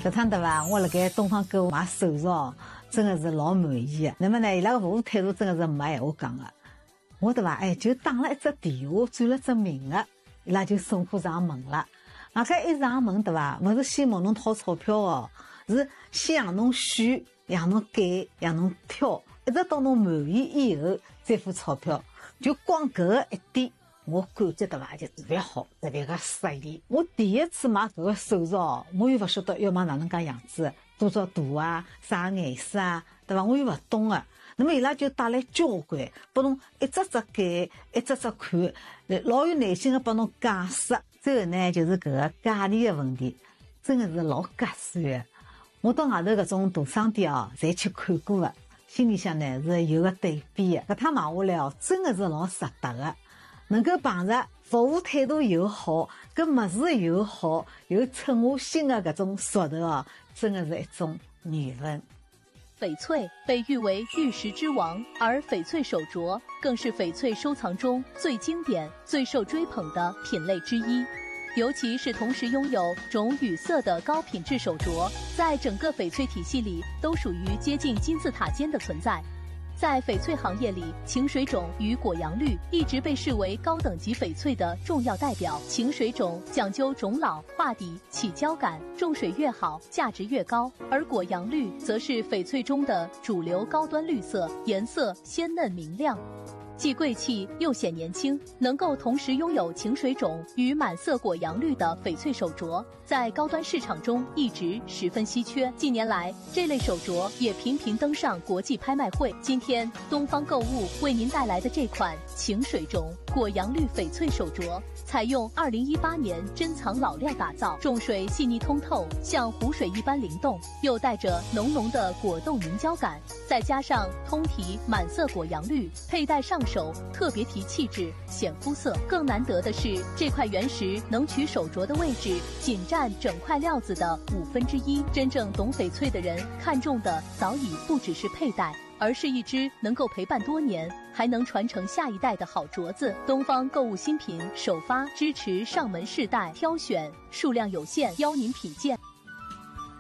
搿趟对伐？我辣盖东方购物买首饰哦，真的是老满意的。那么呢，伊拉个服务态度真的是没闲话讲的。我对伐？哎，就打了一只电话，转了只名额，伊拉就送货上门了。外加一上门对伐？勿是先问侬掏钞票哦，是先让侬选，让侬拣，让侬挑，一直到侬满意以后再付钞票。就光搿个一点。我感觉对伐，就特别好，特别个适意。我第一次买搿个首饰哦，我又勿晓得要买哪能介样子，多少大啊，啥颜色啊，对伐？我又勿懂个。那么伊拉就带来交关，拨侬一只只拣，一只只看，老有耐心个帮侬解释。最后呢，就是搿个价钿个问题，真的是老合算个。我到外头搿种大商店哦，侪去看过个，心里向呢是有个对比个。搿趟买下来哦，真的是老值得个。能够碰着服务态度又好，搿物事又好，又称我心的搿种熟头啊，真的是一种缘分。 翡翠被誉为玉石之王，而翡翠手镯更是翡翠收藏中最经典、最受追捧的品类之一。尤其是同时拥有种羽色的高品质手镯，在整个翡翠体系里都属于接近金字塔尖的存在。在翡翠行业里，晴水种与果阳绿一直被视为高等级翡翠的重要代表。晴水种讲究种老、化底、起胶感，种水越好，价值越高；而果阳绿则是翡翠中的主流高端绿色，颜色鲜嫩明亮。既贵气又显年轻，能够同时拥有晴水种与满色果阳绿的翡翠手镯，在高端市场中一直十分稀缺。近年来，这类手镯也频频登上国际拍卖会。今天，东方购物为您带来的这款晴水种果阳绿翡翠手镯，采用2018年珍藏老料打造，重水细腻通透，像湖水一般灵动，又带着浓浓的果冻凝胶感，再加上通体满色果阳绿，佩戴上手特别提气质，显肤色。更难得的是，这块原石能取手镯的位置仅占整块料子的1/5。真正懂翡翠的人看中的早已不只是佩戴，而是一只能够陪伴多年，还能传承下一代的好镯子。东方购物新品首发支持上门试戴，挑选数量有限，邀您品鉴。